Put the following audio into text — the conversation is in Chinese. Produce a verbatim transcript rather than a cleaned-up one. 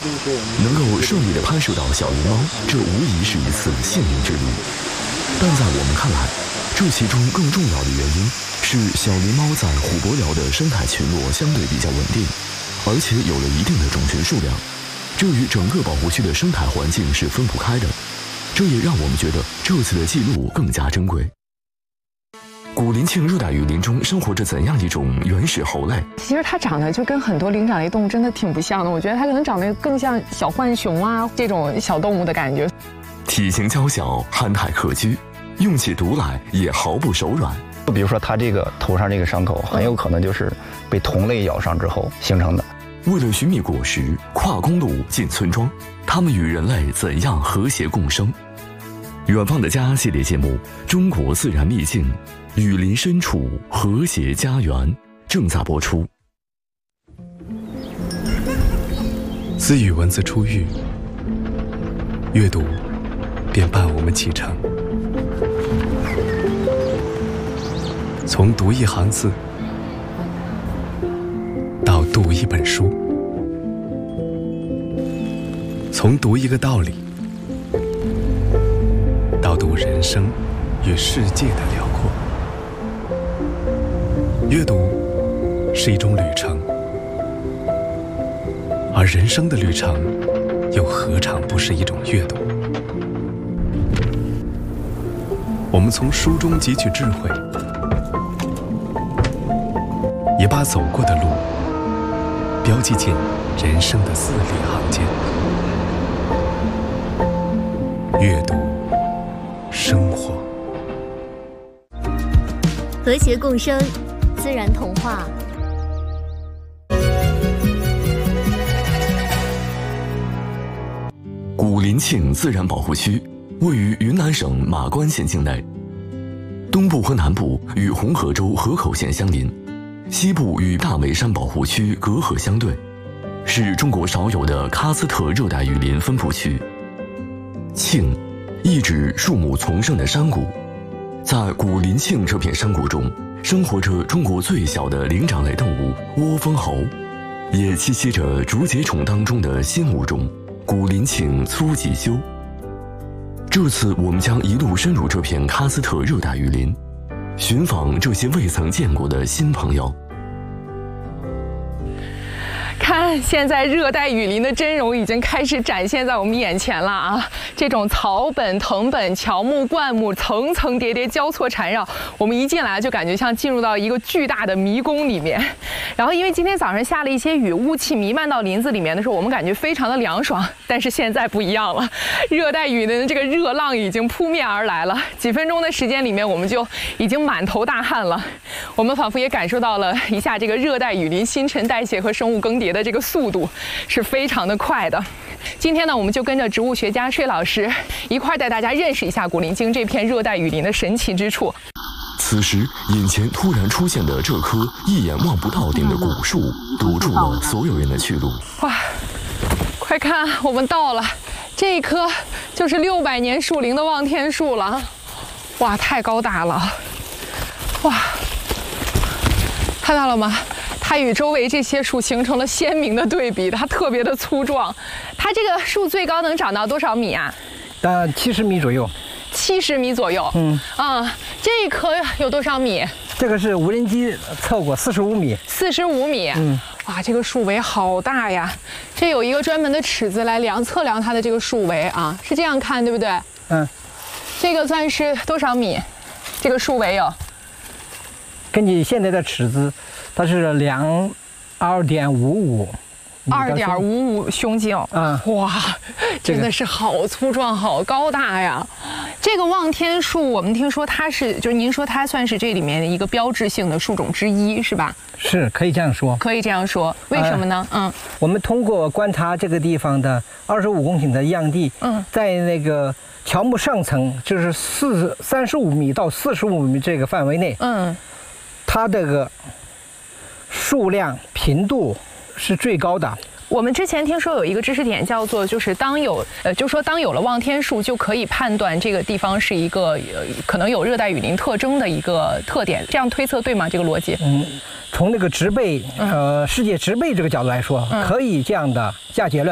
能够顺利地拍摄到小狸猫，这无疑是一次幸运之旅。但在我们看来，这其中更重要的原因是小狸猫在虎伯寮的生态群落相对比较稳定，而且有了一定的种群数量，这与整个保护区的生态环境是分不开的。这也让我们觉得这次的记录更加珍贵。古林庆热带雨林中生活着怎样一种原始猴类？ 其实它长得就跟很多灵长类动物真的挺不像的，我觉得它可能长得更像小浣熊啊这种小动物的感觉。 体型娇小，憨态可掬，用起毒来也毫不手软。 比如说它这个头上这个伤口，很有可能就是被同类咬伤之后形成的。 为了寻觅果实，跨公路进村庄，它们与人类怎样和谐共生？远方的家系列节目《中国自然秘境》，雨林深处和谐家园正在播出。 自与文字初遇，阅读便伴我们启程。从读一行字到读一本书，从读一个道理到读人生与世界的辽阔。阅读是一种旅程，而人生的旅程又何尝不是一种阅读？我们从书中汲取智慧，也把走过的路标记进人生的字里行间。阅读，生活， 和谐共生，自然童话。 古林庆自然保护区位于云南省马关县境内，东部和南部与红河州河口县相邻，西部与大梅山保护区隔河相对，是中国少有的喀斯特热带雨林分布区。庆意指树木丛生的山谷，在古林庆这片山谷中，生活着中国最小的灵长类动物窝蜂猴，也栖息着竹节虫当中的新物种古林庆粗脊鳅。这次我们将一路深入这片喀斯特热带雨林，寻访这些未曾见过的新朋友。 看，现在热带雨林的真容已经开始展现在我们眼前了啊！这种草本、藤本、乔木、灌木层层叠叠交错缠绕，我们一进来就感觉像进入到一个巨大的迷宫里面。然后因为今天早上下了一些雨，雾气弥漫到林子里面的时候，我们感觉非常的凉爽。但是现在不一样了，热带雨林的这个热浪已经扑面而来了。几分钟的时间里面，我们就已经满头大汗了。我们仿佛也感受到了一下这个热带雨林新陈代谢和生物更迭的这个速度是非常的快的。今天呢，我们就跟着植物学家税老师一块带大家认识一下古林京这片热带雨林的神奇之处。 此时，眼前突然出现的这棵一眼望不到顶的古树，堵住了所有人的去路。 哇，快看，我们到了，这一棵就是六百年树龄的望天树了。哇，太高大了！哇，看到了吗？它与周围这些树形成了鲜明的对比，它特别的粗壮。它这个树最高能长到多少米啊？ 呃，七十米左右。 七十米左右。嗯啊，这一棵有多少米？ 这个是无人机测过，四十五米。 四十五米。嗯。哇，这个树围好大呀！这有一个专门的尺子来量测量它的这个树围啊，是这样看对不对？嗯。这个算是多少米？这个树围有？ 根据现在的尺子，它是量二点五五。 二点五五胸径，嗯，哇，真的是好粗壮，好高大呀！这个望天树，我们听说它是，就是您说它算是这里面的一个标志性的树种之一，是吧？ 是，可以这样说。 可以这样说，为什么呢？呃、嗯， 我们通过观察这个地方的二十五公顷的样地，嗯，在那个乔木上层，就是四三十五米到四十五米这个范围内，嗯，它这个数量频度是最高的。 我们之前听说有一个知识点叫做，就是当有呃，就说当有了望天树，就可以判断这个地方是一个呃可能有热带雨林特征的一个特点。这样推测对吗？这个逻辑？ 嗯，从那个植被呃世界植被这个角度来说，嗯、可以这样的下结论。